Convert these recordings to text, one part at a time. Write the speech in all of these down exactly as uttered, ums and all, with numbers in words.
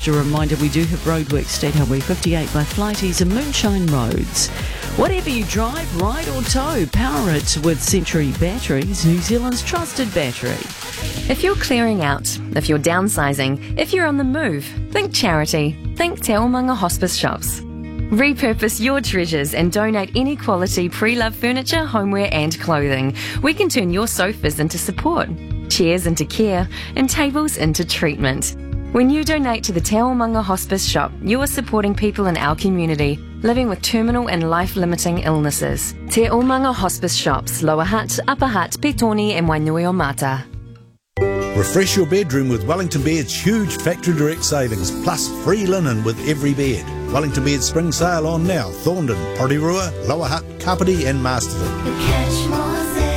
Just a reminder, we do have roadworks, State Highway fifty-eight by Flighties and Moonshine Roads. Whatever you drive, ride or tow, power it with Century Batteries, New Zealand's trusted battery. If you're clearing out, if you're downsizing, if you're on the move, think charity. Think Te Omanga Hospice Shops. Repurpose your treasures and donate any quality pre-loved furniture, homeware and clothing. We can turn your sofas into support, chairs into care, and tables into treatment. When you donate to the Te Omanga Hospice Shop, you are supporting people in our community living with terminal and life-limiting illnesses. Te Omanga Hospice Shops, Lower Hutt, Upper Hutt, Petone and Wainuiomata. Refresh your bedroom with Wellington Bed's huge factory direct savings, plus free linen with every bed. Wellington Bed's spring sale on now. Thorndon, Porirua, Lower Hutt, Kapiti and Masterton.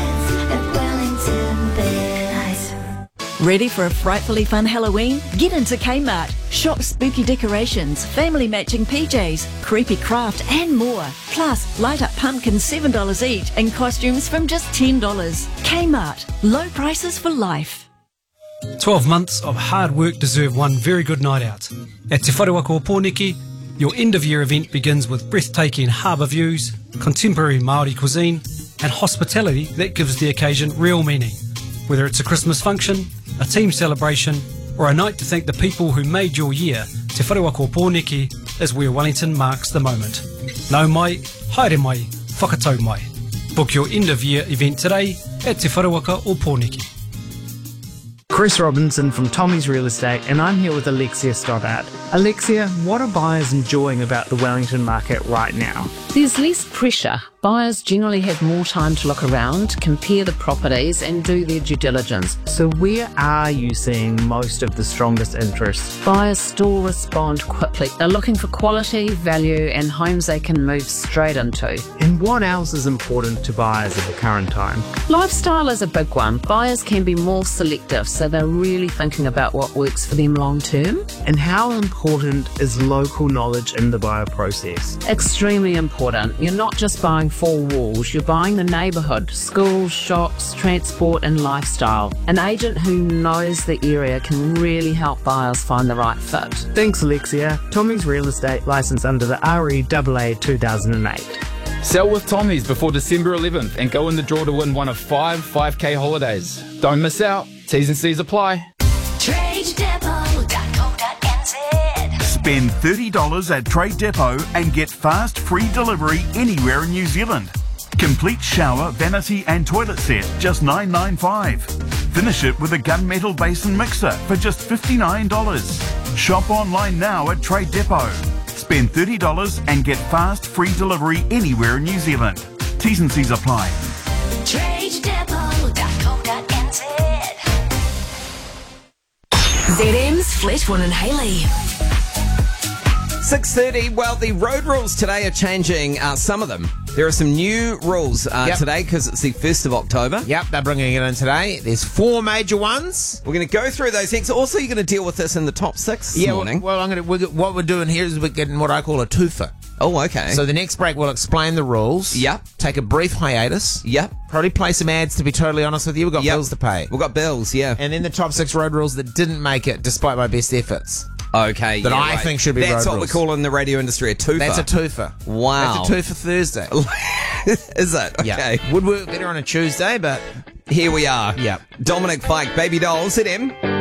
Ready for a frightfully fun Halloween? Get into Kmart. Shop spooky decorations, family matching P Js, creepy craft and more. Plus, light up pumpkins seven dollars each and costumes from just ten dollars. Kmart. Low prices for life. twelve months of hard work deserve one very good night out. At Te Wharewaka o Pōneke, your end-of-year event begins with breathtaking harbour views, contemporary Māori cuisine, and hospitality that gives the occasion real meaning. Whether it's a Christmas function, a team celebration, or a night to thank the people who made your year, Te Wharewaka o Pōneke is where Wellington marks the moment. Nau mai, haere mai, whakatau mai. Book your end-of-year event today at Te Wharewaka o Pōneke. Chris Robinson from Tommy's Real Estate, and I'm here with Alexia Stoddart. Alexia, what are buyers enjoying about the Wellington market right now? There's less pressure. Buyers generally have more time to look around, compare the properties and do their due diligence. So where are you seeing most of the strongest interest? Buyers still respond quickly. They're looking for quality, value and homes they can move straight into. And what else is important to buyers at the current time? Lifestyle is a big one. Buyers can be more selective, so they're really thinking about what works for them long term. And how important is local knowledge in the buyer process? Extremely important. You're not just buying four walls, you're buying the neighbourhood, schools, shops, transport and lifestyle. An agent who knows the area can really help buyers find the right fit. Thanks, Alexia. Tommy's Real Estate, licensed under the R E A A two thousand eight. Sell with Tommy's before December eleventh and go in the draw to win one of five 5K holidays. Don't miss out. T's and C's apply. trade depot dot co dot n z. Spend thirty dollars at Trade Depot and get fast free delivery anywhere in New Zealand. Complete shower, vanity and toilet set, just nine ninety-five. Finish it with a gunmetal basin mixer for just fifty-nine dollars. Shop online now at Trade Depot. Spend thirty dollars and get fast free delivery anywhere in New Zealand. T's and C's apply. trade depot dot co dot n z. Z M's Fletchwood and Haley. six thirty. Well, the road rules today are changing, uh, some of them. There are some new rules uh, Yep. today because it's the first of October. Yep, they're bringing it in today. There's four major ones. We're going to go through those things. Also, you're going to deal with this in the top six this yeah, morning. Well, I'm gonna, we're, what we're doing here is we're getting what I call a twofer. Oh, okay. So the next break we'll explain the rules. Yep. Take a brief hiatus. Yep. Probably play some ads, to be totally honest with you. We've got Yep. bills to pay. We've got bills, yeah. And then the top six road rules that didn't make it despite my best efforts. Okay, That yeah, I right. think should be That's road what rules. we call in the radio industry a twofer. That's a twofer. Wow. That's a twofer Thursday. Is it? Okay. Yeah. Would work better on a Tuesday, but here we are. Yeah. Dominic Fike, Baby Dolls, hit him.